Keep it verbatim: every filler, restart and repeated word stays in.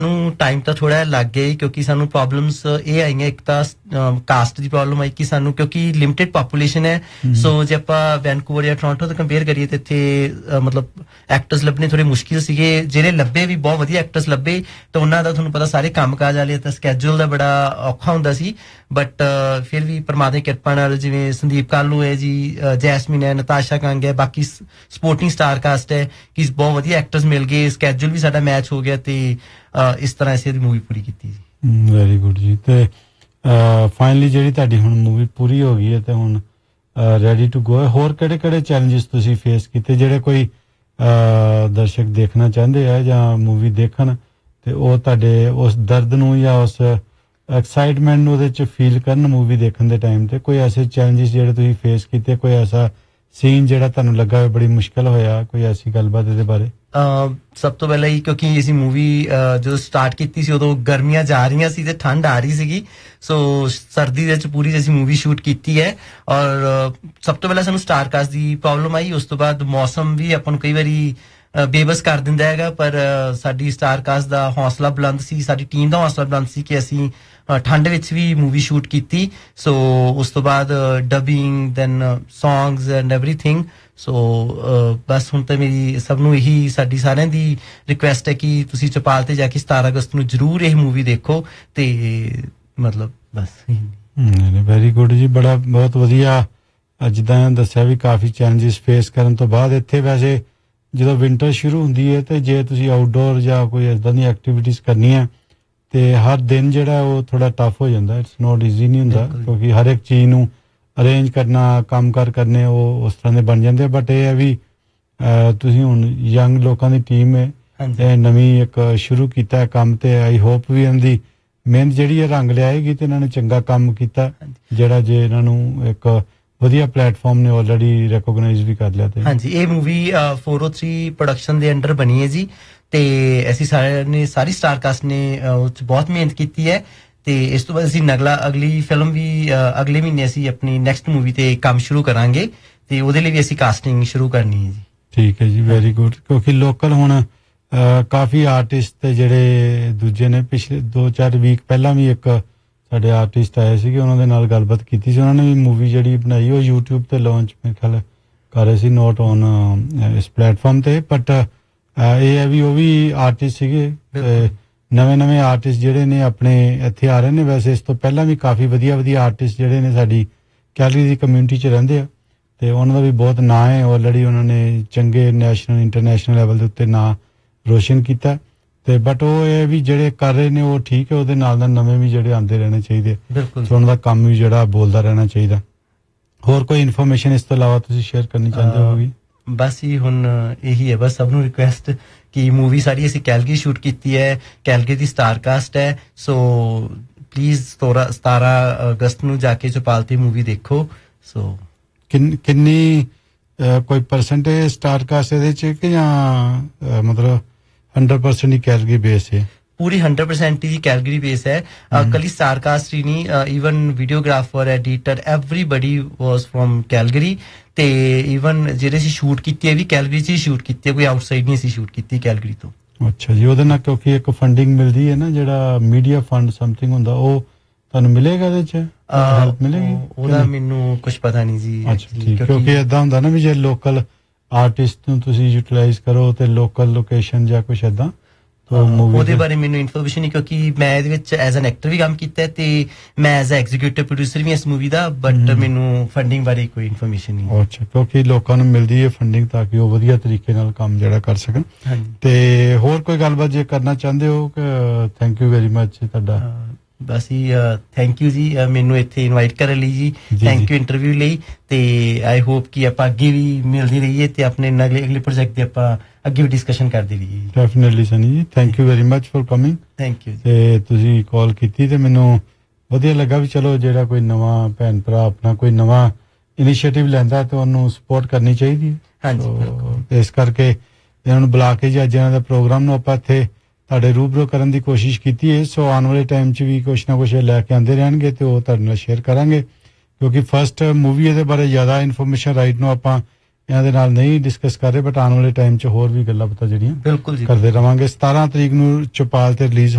ਨੂੰ ਟਾਈਮ ਤਾਂ ਥੋੜਾ ਲੱਗ ਗਿਆ ਹੀ ਕਿਉਂਕਿ ਸਾਨੂੰ ਪ੍ਰੋਬਲਮਸ ਇਹ ਆਈਆਂ ਇੱਕ ਤਾਂ ਕਾਸਟ ਦੀ ਪ੍ਰੋਬਲਮ ਆਈ ਕਿ ਸਾਨੂੰ ਕਿਉਂਕਿ ਲਿਮਿਟਿਡ ਪਾਪੂਲੇਸ਼ਨ ਹੈ ਸੋ ਜੇ ਆਪਾਂ ਵੈਨਕੂਵਰ ਜਾਂ ਟੋਰਾਂਟੋ ਤੋਂ ਕੰਪੇਅਰ ਕਰੀਏ ਤੇ ਇੱਥੇ ਮਤਲਬ ਐਕਟਰਸ ਲੱਭਣੇ ਥੋੜੇ ਮੁਸ਼ਕਿਲ ਸੀਗੇ ਜਿਹੜੇ ਲੱਭੇ ਵੀ ਬਹੁਤ ਵਧੀਆ ਐਕਟਰਸ ਲੱਭੇ ਤਾਂ ਉਹਨਾਂ ਦਾ ਤੁਹਾਨੂੰ ਪਤਾ ਸਾਰੇ ਕੰਮਕਾਜ ਵਾਲੇ ਤਾਂ ਸਕੈਜੂਲ ਦਾ ਬੜਾ ਔਖਾ ਹੁੰਦਾ ਸੀ ਬਟ ਫਿਰ ਵੀ ਪਰਮਾਤਮਾ ਦੀ ਕਿਰਪਾ ਨਾਲ ਜਿਵੇਂ ਸੰਦੀਪ ਕਾਲੂ ਹੈ ਜੀ ਜੈਸਮੀਨ ਹੈ ਨਤਾਸ਼ਾ ਕੰਗ ਹੈ ਬਾਕੀ ਸਪੋਰਟਿੰਗ ਸਟਾਰ ਕਾਸਟ ਹੈ ਕਿ ਬਹੁਤ ਵਧੀਆ ਐਕਟਰਸ ਮਿਲ ਗਏ ਸਕੈਜੂਲ ਵੀ ਸਾਡਾ ਮੈਚ ਹੋ ਗਿਆ ਤੇ ਇਸ ਤਰ੍ਹਾਂ ਅਸੀਂ ਮੂਵੀ ਪੂਰੀ ਕੀਤੀ ਜੀ ਵੈਰੀ ਗੁੱਡ ਜੀ ਤੇ ਫਾਈਨਲੀ ਜਿਹੜੀ ਤੁਹਾਡੀ ਹੁਣ ਮੂਵੀ ਪੂਰੀ ਹੋ ਗਈ ਹੈ ਤੇ ਹੁਣ ਰੈਡੀ ਟੂ ਗੋ ਹੋਰ ਕਿਹੜੇ ਕਿਹੜੇ ਚੈਲੰਜਸ ਤੁਸੀਂ ਫੇਸ ਕੀਤੇ ਜਿਹੜੇ ਕੋਈ ਦਰਸ਼ਕ ਦੇਖਣਾ ਚਾਹੁੰਦੇ ਆ ਜਾਂ ਮੂਵੀ ਦੇਖਣ ਤੇ ਉਹ ਤੁਹਾਡੇ ਉਸ ਦਰਦ ਨੂੰ ਜਾਂ ਉਸ ਐਕਸਾਈਟਮੈਂਟ ਨੂੰ ਉਹਦੇ ਚ ਫੀਲ ਕਰਨ ਮੂਵੀ ਦੇਖਣ ਦੇ ਟਾਈਮ ਤੇ ਕੋਈ ਐਸੇ ਚੈਲੰਜਸ ਜਿਹੜੇ ਤੁਸੀਂ ਫੇਸ ਕੀਤੇ ਕੋਈ ਐਸਾ ਸੀਨ ਜਿਹੜਾ ਤੁਹਾਨੂੰ ਲੱਗਾ ਬੜੀ ਮੁਸ਼ਕਲ ਹੋਇਆ ਕੋਈ ਐਸੀ ਗੱਲਬਾਤ ਇਹਦੇ ਬਾਰੇ ਸਭ ਤੋਂ ਪਹਿਲਾਂ ਹੀ ਕਿਉਂਕਿ ਅਸੀਂ ਮੂਵੀ ਜਦੋਂ ਸਟਾਰਟ ਕੀਤੀ ਸੀ ਉਦੋਂ ਗਰਮੀਆਂ ਜਾ ਰਹੀਆਂ ਸੀ ਤੇ ਠੰਡ ਆ ਰਹੀ ਸੀਗੀ ਸੋ ਸਰਦੀ ਦੇ ਵਿੱਚ ਪੂਰੀ ਅਸੀਂ ਮੂਵੀ ਸ਼ੂਟ ਕੀਤੀ ਹੈ ਔਰ ਸਭ ਤੋਂ ਪਹਿਲਾਂ ਸਾਨੂੰ ਸਟਾਰ ਕਾਸਟ ਦੀ ਪ੍ਰੋਬਲਮ ਆਈ ਉਸ ਤੋਂ ਬਾਅਦ ਮੌਸਮ ਵੀ ਆਪਾਂ ਨੂੰ ਕਈ ਵਾਰੀ ਬੇਬਸ ਕਰ ਦਿੰਦਾ ਹੈਗਾ ਪਰ ਸਾਡੀ ਸਟਾਰ ਕਾਸਟ ਦਾ ਹੌਸਲਾ ਬੁਲੰਦ ਸੀ ਸਾਡੀ ਟੀਮ ਦਾ ਹੌਸਲਾ ਬੁਲੰਦ ਸੀ ਕਿ ਅਸੀਂ ਠੰਡ ਵਿੱਚ ਵੀ ਮੂਵੀ ਸ਼ੂਟ ਕੀਤੀ ਸੋ ਉਸ ਤੋਂ ਬਾਅਦ dubbing then songs and everything ਸੋ ਬਸ ਹੁਣ ਤਾਂ ਮੇਰੀ ਸਭ ਨੂੰ ਇਹੀ ਸਾਡੀ ਸਾਰਿਆਂ ਦੀ ਰਿਕੁਐਸਟ ਹੈ ਕਿ ਤੁਸੀਂ ਚਪਾਲ ਤੇ ਜਾ ਕੇ ਸਤਾਰਾਂ ਅਗਸਤ ਨੂੰ ਜ਼ਰੂਰ ਇਹ ਮੂਵੀ ਦੇਖੋ ਤੇ ਮਤਲਬ ਬਸ ਵੈਰੀ ਗੁੱਡ ਜੀ ਬੜਾ ਬਹੁਤ ਵਧੀਆ ਜਿੱਦਾਂ ਦੱਸਿਆ ਵੀ ਕਾਫੀ ਚੈਲੰਜਸ ਫੇਸ ਕਰਨ ਤੋਂ ਬਾਅਦ ਇੱਥੇ ਵੈਸੇ ਜਦੋਂ ਵਿੰਟਰ ਸ਼ੁਰੂ ਹੁੰਦੀ ਹੈ ਤੇ ਜੇ ਤੁਸੀਂ ਆਊਟਡੋਰ ਜਾਂ ਕੋਈ ਇਦਾਂ ਦੀ ਐਕਟੀਵਿਟੀਜ਼ ਕਰਨੀਆਂ ਤੇ ਹਰ ਦਿਨ ਜਿਹੜਾ ਉਹ ਥੋੜਾ ਟਫ ਹੋ ਜਾਂਦਾ ਇਟਸ ਨੋਟ ਈਜ਼ੀ ਨਹੀਂ ਹੁੰਦਾ ਕਿਉਂਕਿ ਹਰ ਇੱਕ ਚੀਜ਼ ਨੂੰ ਅਰੇਂਜ ਕਰਨਾ ਕੰਮ ਕਾਰ ਕਰਨੇ ਉਹ ਉਸ ਤਰ੍ਹਾਂ ਦੇ ਬਣ ਜਾਂਦੇ ਬਟ ਇਹ ਹੈ ਵੀ ਤੁਸੀਂ ਹੁਣ ਯੰਗ ਲੋਕਾਂ ਦੀ ਟੀਮ ਹੈ ਤੇ ਨਵੀਂ ਇੱਕ ਸ਼ੁਰੂ ਕੀਤਾ ਕੰਮ ਤੇ ਆਈ ਹੋਪ ਵੀ ਇਹਨਾਂ ਦੀ ਮਿਹਨਤ ਜਿਹੜੀ ਹੈ ਰੰਗ ਲਿਆਏਗੀ ਤੇ ਇਹਨਾਂ ਨੇ ਚੰਗਾ ਕੰਮ ਕੀਤਾ ਜਿਹੜਾ ਜੇ ਇਹਨਾਂ ਨੂੰ ਇੱਕ ਵਧੀਆ ਪਲੇਟਫਾਰਮ ਨੇ ਆਲਰੇਡੀ ਰੈਕੋਗਨਾਈਜ਼ ਵੀ ਕਰ ਲਿਆ ਤੇ ਹਾਂਜੀ ਇਹ movie four oh three production ਦੇ ਅੰਡਰ ਬਣੀ ਹੈ ਜੀ ਤੇ ਅਸੀਂ ਸਾਰੇ ਨੇ ਸਾਰੀ ਸਟਾਰ ਕਾਸਟ ਨੇ ਉਹ 'ਚ ਬਹੁਤ ਮਿਹਨਤ ਕੀਤੀ ਹੈ ਤੇ ਇਸ ਤੋਂ ਬਾਅਦ ਅਸੀਂ ਨਗਲਾ ਅਗਲੀ ਫਿਲਮ ਵੀ ਅਗਲੇ ਮਹੀਨੇ ਅਸੀਂ ਆਪਣੀ ਨੈਕਸਟ ਮੂਵੀ ਤੇ ਕੰਮ ਸ਼ੁਰੂ ਕਰਾਂਗੇ ਤੇ ਉਹਦੇ ਲਈ ਵੀ ਅਸੀਂ ਕਾਸਟਿੰਗ ਸ਼ੁਰੂ ਕਰਨੀ ਹੈ ਜੀ ਠੀਕ ਹੈ ਜੀ ਵੈਰੀ ਗੁੱਡ ਕਿਉਂਕਿ ਲੋਕਲ ਹੁਣ ਕਾਫੀ ਆਰਟਿਸਟ ਤੇ ਜਿਹੜੇ ਦੂਜੇ ਨੇ ਪਿਛਲੇ ਦੋ ਚਾਰ ਵੀਕ ਪਹਿਲਾਂ ਵੀ ਇੱਕ ਸਾਡੇ ਆਰਟਿਸਟ ਆਏ ਸੀਗੇ ਉਹਨਾਂ ਦੇ ਨਾਲ ਗੱਲਬਾਤ ਕੀਤੀ ਸੀ ਉਹਨਾਂ ਨੇ ਵੀ ਮੂਵੀ ਜਿਹੜੀ ਬਣਾਈ ਉਹ YouTube ਤੇ ਲਾਂਚ ਮੇਰੇ ਖਿਆਲ ਕਰ ਰਹੇ ਸੀ ਨੋਟ ਔਨ ਇਸ ਪਲੇਟਫਾਰਮ ਤੇ ਬਟ ਇਹ ਹੈ ਵੀ ਉਹ ਵੀ ਆਰਟਿਸਟ ਸੀਗੇ ਨਵੇਂ ਨਵੇਂ ਆਰਟਿਸਟ ਜਿਹੜੇ ਨੇ ਆਪਣੇ ਇੱਥੇ ਆ ਰਹੇ ਨੇ ਵੈਸੇ ਇਸ ਤੋਂ ਪਹਿਲਾਂ ਵੀ ਕਾਫੀ ਵਧੀਆ ਵਧੀਆ ਆਰਟਿਸਟ ਜਿਹੜੇ ਨੇ ਸਾਡੀ ਕੈਲਗਰੀ ਦੀ ਕਮਿਊਨਿਟੀ 'ਚ ਰਹਿੰਦੇ ਆ ਤੇ ਉਹਨਾਂ ਦਾ ਵੀ ਬਹੁਤ ਨਾਂ ਹੈ ਆਲਰੇਡੀ ਉਹਨਾਂ ਨੇ ਚੰਗੇ ਨੈਸ਼ਨਲ ਇੰਟਰਨੈਸ਼ਨਲ ਲੈਵਲ ਦੇ ਉੱਤੇ ਨਾਂ ਰੋਸ਼ਨ ਕੀਤਾ ਤੇ ਬਟ ਉਹ ਇਹ ਵੀ ਜਿਹੜੇ ਕਰ ਰਹੇ ਨੇ ਉਹ ਠੀਕ ਹੈ ਉਹਦੇ ਨਾਲ ਨਾਲ ਨਵੇਂ ਵੀ ਜਿਹੜੇ ਆਉਂਦੇ ਰਹਿਣੇ ਚਾਹੀਦੇ ਸੋ ਉਹਨਾਂ ਦਾ ਕੰਮ ਵੀ ਜਿਹੜਾ ਬੋਲਦਾ ਰਹਿਣਾ ਚਾਹੀਦਾ ਹੋਰ ਕੋਈ ਇਨਫੋਰਮੇਸ਼ਨ ਇਸ ਤੋਂ ਇਲਾਵਾ ਤੁਸੀਂ ਸ਼ੇਅਰ ਕਰਨੀ ਚਾਹੁੰਦੇ ਹੋਗੇ ਬਸ ਹੀ ਹੁਣ ਇਹੀ ਹੈ ਬਸ ਸਭ ਨੂੰ ਰਿਕੁਐਸਟ ਕਿ ਮੂਵੀ ਸਾਰੀ ਅਸੀਂ ਕੈਲਗਰੀ ਸ਼ੂਟ ਕੀਤੀ ਹੈ ਕੈਲਗਰੀ ਦੀ ਸਟਾਰ ਕਾਸਟ ਹੈ ਸੋ ਪਲੀਜ਼ ਸਤਾਰਾਂ ਅਗਸਤ ਨੂੰ ਜਾ ਕੇ ਚੌਪਾਲ ਤੇ ਮੂਵੀ ਦੇਖੋ ਸੋ ਕਿੰਨੀ ਕੋਈ ਪਰਸੈਂਟੇਜ ਸਟਾਰ ਕਾਸਟ ਇਹਦੇ ਚ ਕਿ ਜਾਂ ਮਤਲਬ hundred percent ਹੀ ਕੈਲਗਰੀ ਬੇਸ ਹੈ ਪੂਰੀ hundred percent ਹੀ ਕੈਲਗਰੀ ਬੇਸ ਹੈ ਕੱਲੀ ਸਟਾਰ ਕਾਸਟ ਹੀ ਨਹੀਂ ਈਵਨ ਵੀਡੀਓਗ੍ਰਾਫਰ ਐਡੀਟਰ ਐਵਰੀਬਡੀ ਵਾਸ ਫਰਮ ਕੈਲਗਰੀ ਤੇ ਈਵਨ ਜਿਹੜੇ ਅਸੀਂ ਸ਼ੂਟ ਕੀਤੀ ਹੈ ਵੀ ਕੈਲਗਰੀ 'ਚ ਹੀ ਸ਼ੂਟ ਕੀਤੀ ਹੈ ਕੋਈ ਆਊਟਸਾਈਡ ਨਹੀਂ ਅਸੀਂ ਸ਼ੂਟ ਕੀਤੀ ਕੈਲਗਰੀ ਤੋਂ ਅੱਛਾ ਜੀ ਉਹਦੇ ਨਾਲ ਕਿਉਂਕਿ ਇੱਕ ਫੰਡਿੰਗ ਮਿਲਦੀ ਹੈ ਨਾ ਜਿਹੜਾ ਮੀਡੀਆ ਫੰਡ ਸਮਥਿੰਗ ਹੁੰਦਾ ਉਹ ਤੁਹਾਨੂੰ ਮਿਲੇਗਾ ਇਹਦੇ 'ਚ ਹੈਲਪ ਮਿਲੇਗੀ ਉਹਦਾ ਮੈਨੂੰ ਕੁਝ ਪਤਾ ਨਹੀਂ ਜੀ ਅੱਛਾ ਕਿਉਂਕਿ ਏਦਾਂ ਹੁੰਦਾ ਨਾ ਵੀ ਜੇ ਲੋਕਲ ਆਰਟਿਸਟ ਨੂੰ ਤੁਸੀਂ ਯੂਟਿਲਾਈਜ਼ ਕਰੋ ਤੇ ਲੋਕਲ ਲੋਕੇਸ਼ਨ ਜਾਂ ਕੁਝ ਏਦਾਂ ਉਹਦੇ ਬਾਰੇ ਮੈਨੂੰ ਇਨਫੋਰਮੇਸ਼ਨ ਨਹੀਂ ਕਿਉਂਕਿ ਮੈਂ ਇਹਦੇ ਵਿੱਚ ਐਜ਼ ਐਨ ਐਕਟਰ ਵੀ ਕੰਮ ਕੀਤਾ ਤੇ ਮੈਂ ਐਜ਼ ਐਗਜ਼ੀਕਿਊਟਿਵ ਪ੍ਰੋਡਿਊਸਰ ਵੀ ਇਸ ਮੂਵੀ ਦਾ ਬਟ ਮੈਨੂੰ ਫੰਡਿੰਗ ਬਾਰੇ ਕੋਈ ਇਨਫੋਰਮੇਸ਼ਨ ਨਹੀਂ ਅੱਛਾ ਕਿਉਂਕਿ ਲੋਕਾਂ ਨੂੰ ਮਿਲਦੀ ਹੈ ਫੰਡਿੰਗ ਤਾਂ ਕਿ ਉਹ ਵਧੀਆ ਤਰੀਕੇ ਨਾਲ ਕੰਮ ਜਿਹੜਾ ਕਰ ਸਕਣ ਤੇ ਹੋਰ ਕੋਈ ਗੱਲਬਾਤ ਜੇ ਕਰਨਾ ਚਾਹੁੰਦੇ ਹੋ ਕਿ ਥੈਂਕ ਯੂ ਵੈਰੀ ਮਚ ਤੁਹਾਡਾ ਬਸ ਹੀ ਥੈਂਕ ਯੂ ਜੀ ਮੈਨੂੰ ਇੱਥੇ ਇਨਵਾਈਟ ਕਰਨ ਲਈ ਜੀ ਥੈਂਕ ਯੂ ਇੰਟਰਵਿਊ ਲਈ ਤੇ ਆਈ ਹੋਪ ਕਿ ਆਪਾਂ ਅੱਗੇ ਵੀ ਮਿਲਦੀ ਰਹੀਏ ਤੇ ਆਪਣੇ ਅਗਲੇ ਅਗਲੇ ਪ੍ਰੋਜੈਕਟ ਦੇ ਆਪਾਂ ਅੱਗੇ ਵੀ ਡਿਸਕਸ਼ਨ ਕਰਦੇ ਰਹੀਏ ਡੈਫੀਨਿਟਲੀ ਸਨੀ ਜੀ thank you very much for coming thank you ਤੇ ਤੁਸੀਂ ਕਾਲ ਕੀਤੀ ਤੇ ਮੈਨੂੰ ਵਧੀਆ ਲੱਗਾ ਵੀ ਚਲੋ ਜਿਹੜਾ ਕੋਈ ਨਵਾਂ ਭੈਣ ਭਰਾ ਆਪਣਾ ਕੋਈ ਨਵਾਂ ਇਨੀਸ਼ੀਏਟਿਵ ਲੈਂਦਾ ਤੇ ਉਹਨੂੰ ਸਪੋਰਟ ਕਰਨੀ ਚਾਹੀਦੀ ਹੈ ਹਾਂਜੀ ਇਸ ਕਰਕੇ ਇਹਨਾਂ ਨੂੰ ਬੁਲਾ ਕੇ ਜੀ ਅੱਜ ਇਹਨਾਂ ਦਾ ਪ੍ਰੋਗਰਾਮ ਨੂੰ ਆਪਾਂ ਇੱਥੇ ਤੁਹਾਡੇ ਰੂਬਰੂ ਕਰਨ ਦੀ ਕੋਸ਼ਿਸ਼ ਕੀਤੀ ਹੈ ਸੋ ਆਉਣ ਵਾਲੇ ਟਾਈਮ 'ਚ ਵੀ ਕੁਛ ਨਾ ਕੁਛ ਲੈ ਕੇ ਆਉਂਦੇ ਰਹਿਣਗੇ ਤੇ ਉਹ ਤੁਹਾਡੇ ਨਾਲ ਸ਼ੇਅਰ ਕਰਾਂਗੇ ਕਿਉਂਕਿ ਫਸਟ ਮੂਵੀ ਇਹਦੇ ਬਾਰੇ ਜ਼ਿਆਦਾ ਇਨਫੋਰਮੇਸ਼ਨ ਰਾਈਟ ਨੂੰ ਆਪਾਂ ਇਹਨਾਂ ਦੇ ਨਾਲ ਨਹੀਂ ਡਿਸਕਸ ਕਰ ਰਹੇ ਬਟ ਆਉਣ ਵਾਲੇ ਟਾਈਮ 'ਚ ਹੋਰ ਵੀ ਗੱਲਾਂ ਪਤਾ ਜਿਹੜੀਆਂ ਬਿਲਕੁਲ ਜੀ ਕਰਦੇ ਰਵਾਂਗੇ ਸਤਾਰਾਂ ਤਰੀਕ ਨੂੰ ਚੌਪਾਲ ਤੇ ਰਿਲੀਜ਼